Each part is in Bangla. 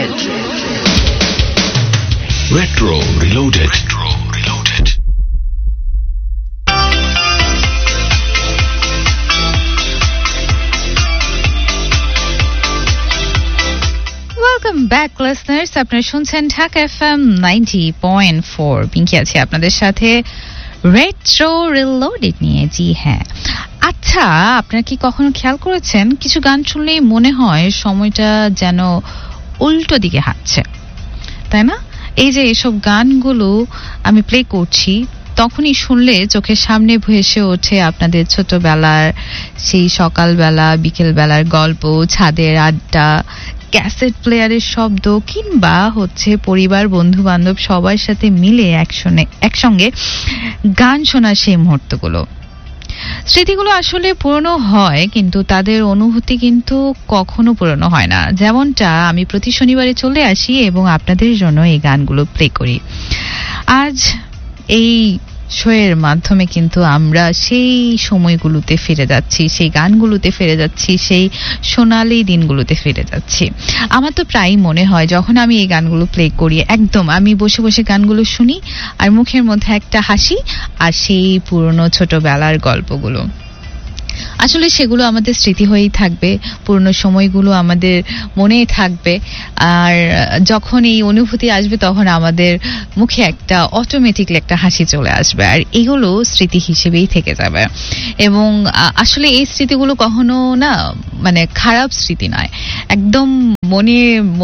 Retro Reloaded. Welcome back listeners, আপনারা শুনছেন ঢাকা FM 90.4। পিঙ্কি আছে আপনাদের সাথে রেট্রো রিলোডেড নিয়ে। জি হ্যাঁ, আচ্ছা আপনারা কি কখনো খেয়াল করেছেন কিছু গান শুনলেই মনে হয় সময়টা যেন উল্টো দিকে হাঁটছে, তাই না? এই যে এসব গানগুলো আমি প্লে করছি, তখনই শুনলে চোখের সামনে ভেসে ওঠে আপনাদের ছোটবেলার সেই সকালবেলা বিকেলবেলার গল্প, ছাদের আড্ডা, ক্যাসেট প্লেয়ারের শব্দ, কিংবা হচ্ছে পরিবার বন্ধু বান্ধব সবার সাথে মিলে একসঙ্গে গান শোনার সেই মুহূর্তগুলো। স্মৃতিগুলো আসলে পুরনো হয়, কিন্তু তাদের অনুভূতি কিন্তু কখনো পুরনো হয় না। যেমনটা আমি প্রতি শনিবারে চলে আসি এবং আপনাদের জন্য এই গানগুলো প্লে করি। আজ এই শোয়ের মাধ্যমে কিন্তু আমরা সেই সময়গুলোতে ফিরে যাচ্ছি, সেই গানগুলোতে ফিরে যাচ্ছি, সেই সোনালি দিনগুলোতে ফিরে যাচ্ছি। আমার তো প্রায়ই মনে হয় যখন আমি এই গানগুলো প্লে করি, একদম আমি বসে বসে গানগুলো শুনি আর মুখের মধ্যে একটা হাসি আর সেই পুরনো ছোটবেলার গল্পগুলো। আসলে সেগুলো আমাদের স্মৃতি হয়েই থাকবে, পুরনো সময়গুলো আমাদের মনেই থাকবে। আর যখন এই অনুভূতি আসবে তখন আমাদের মুখে একটা অটোমেটিকলি একটা হাসি চলে আসবে, আর এগুলো স্মৃতি হিসেবেই থেকে যাবে। এবং আসলে এই স্মৃতিগুলো কখনো না মানে খারাপ স্মৃতি নয়, একদম মনে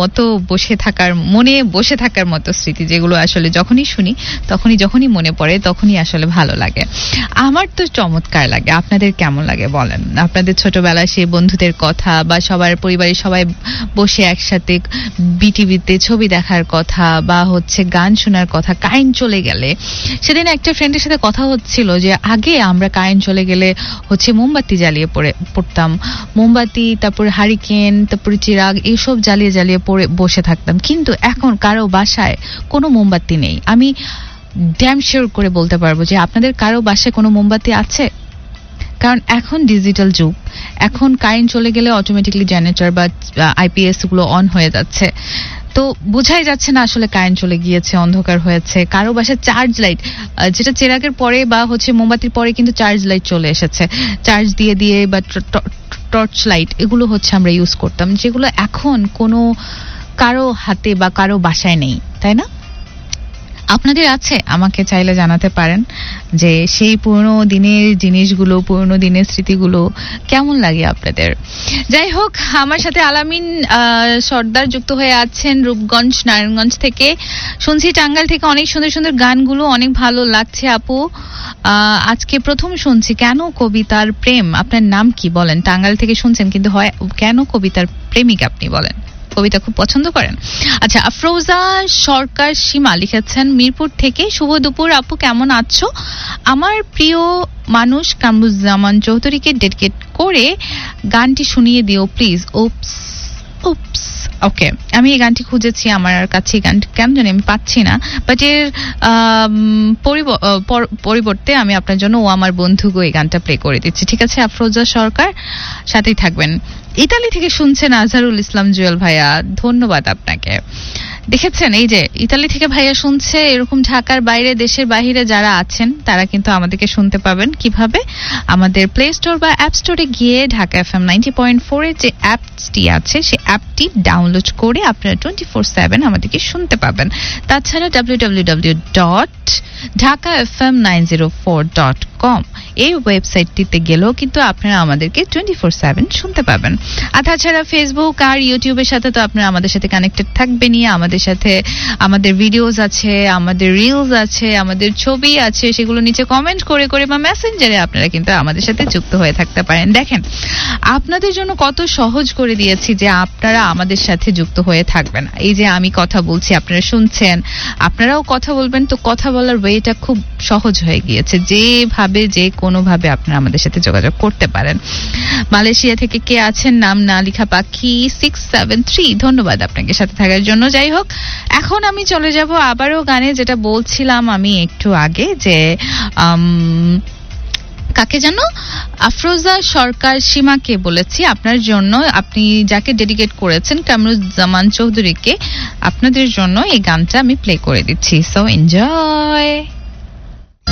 বসে থাকার মতো স্মৃতি, যেগুলো আসলে যখনই শুনি যখনই মনে পড়ে তখনই আসলে ভালো লাগে। আমার তো চমৎকার লাগে। আপনাদের কেমন লাগে বলেন? আপনাদের ছোটবেলায় সেই বন্ধুদের কথা বা সবার পরিবারের সবাই বসে একসাথে বিটিভিতে ছবি দেখার কথা বা হচ্ছে গান শোনার কথা। কারেন্ট চলে গেলে, সেদিন একটা ফ্রেন্ডের সাথে কথা হচ্ছিল যে আগে আমরা কারেন্ট চলে গেলে হচ্ছে মোমবাতি জ্বালিয়ে পড়তাম, মোমবাতি, তারপর হারিকেন, তারপরে চিরাগ, এইসব জ্বালিয়ে পড়ে বসে থাকতাম। কিন্তু এখন কারো বাসায় কোনো মোমবাতি নেই। আমি ড্যাম শিওর করে বলতে পারবো যে আপনাদের কারো বাসায় কোনো মোমবাতি আছে? কারণ এখন ডিজিটাল যুগ, এখন কারেন্ট চলে গেলে অটোমেটিকলি জেনারেটর বা আইপিএস গুলো অন হয়ে যাচ্ছে, তো বোঝাই যাচ্ছে না আসলে কারেন্ট চলে গিয়েছে, অন্ধকার হয়েছে। কারো বাসায় চার্জ লাইট, যেটা চেরাগের পরে বা হচ্ছে মোমবাতির পরে কিন্তু চার্জ লাইট চলে এসেছে, চার্জ দিয়ে বা টর্চ লাইট, এগুলো হচ্ছে আমরা ইউজ করতাম, যেগুলো এখন কোনো কারো হাতে বা কারো বাসায় নেই, তাই না? আপনাদের আছে? আমাকে চাইলে জানাতে পারেন যে সেই পুরনো দিনের জিনিসগুলো, পুরনো দিনের স্মৃতিগুলো কেমন লাগে আপনাদের। যাই হোক, আমার সাথে আলামিন সর্দার যুক্ত হয়ে আছেন রূপগঞ্জ নারায়ণগঞ্জ থেকে। শুনছি টাঙ্গাইল থেকে অনেক সুন্দর সুন্দর গানগুলো, অনেক ভালো লাগছে আপু। আজকে প্রথম শুনছি কেন কবিতার প্রেম। আপনার নাম কি বলেন? টাঙ্গাইল থেকে শুনছেন, কিন্তু হয় কেন কবিতার প্রেমিক আপনি বলেন? কবিতা খুব পছন্দ করেন? আচ্ছা, আফরোজা সরকার সীমা লিখেছেন মিরপুর থেকে। শুভ দুপুর আপু, কেমন আছো? আমার প্রিয় মানুষ কামরুজ্জামান চৌধুরীকে ডেডিকেট করে গানটি শুনিয়ে দিও প্লিজ। উপস। ওকে, আমি এই গানটি খুঁজেছি, আমার কাছে এই গানটি কেন জানি আমি পাচ্ছি না, বাট এর পরিবর্তে আমি আপনার জন্য ও আমার বন্ধু গো এই গানটা প্লে করে দিচ্ছি। ঠিক আছে আফরোজা সরকার, সাথেই থাকবেন। ইতালি থেকে শুনছেন আজহারুল ইসলাম জুয়েল ভাইয়া, ধন্যবাদ আপনাকে। দেখেছেন, এই যে ইতালি থেকে ভাইয়া শুনছে, এরকম ঢাকার বাইরে, দেশের বাইরে যারা আছেন তারা কিন্তু আমাদেরকে শুনতে পাবেন কিভাবে? আমাদের প্লে স্টোর বা অ্যাপ স্টোরে গিয়ে ঢাকা FM 90.4 এর যে অ্যাপটি আছে সেই অ্যাপটি ডাউনলোড করে আপনারা 24/7 আমাদেরকে শুনতে পাবেন। তাছাড়া www.dhakafm904.com এই ওয়েবসাইটটিতে গেলেও কিন্তু আপনারা আমাদেরকে 24/7 শুনতে পাবেন। আর তাছাড়া ফেসবুক আর ইউটিউবের সাথে তো আপনারা আমাদের সাথে কানেক্টেড থাকবেনই। আমাদের সাথে আমাদের ভিডিওস আছে, আমাদের রিলস আছে, আমাদের ছবি আছে, সেগুলো নিচে কমেন্ট করে বা মেসেঞ্জারে আপনারা কিন্তু আমাদের সাথে যুক্ত হয়ে থাকতে পারেন। দেখেন, আপনাদের জন্য কত সহজ করে দিয়েছি যে আপনারা আমাদের সাথে যুক্ত হয়ে থাকবেন। এই যে আমি কথা বলছি, আপনারা শুনছেন, আপনারাও কথা বলবেন, তো কথা বলার ওয়েটা খুব সহজ হয়ে গিয়েছে। যেভাবে যে কোনোভাবে আপনারা আমাদের সাথে যোগাযোগ করতে পারেন। মালয়েশিয়া থেকে কে আছেন? নাম না লিখা পাখি 673, ধন্যবাদ আপনাকে সাথে থাকার জন্য। যাই হোক, এখন আমি চলে যাব আবারও গানে, যেটা বলছিলাম আমি একটু আগে যে কাকে যেন আফরোজা সরকার সীমাকে বলেছি আপনার জন্য, আপনি যাকে ডেডিকেট করেছেন কামরুজ্জামান চৌধুরীকে, আপনাদের জন্য এই গানটা আমি প্লে করে দিচ্ছি, সো এনজয়।